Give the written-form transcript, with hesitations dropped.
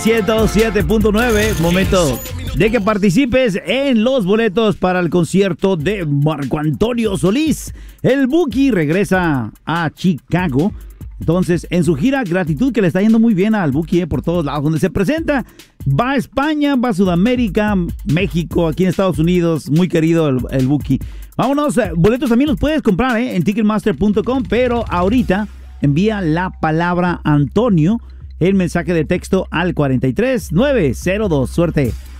107.9, momento de que participes en los boletos para el concierto de Marco Antonio Solís. El Buki regresa a Chicago. Entonces, en su gira Gratitud, que le está yendo muy bien al Buki por todos lados donde se presenta, va a España, va a Sudamérica, México, aquí en Estados Unidos, muy querido el Buki. Vámonos, boletos también los puedes comprar en Ticketmaster.com, pero ahorita envía la palabra Antonio, el mensaje de texto al 43902. Suerte.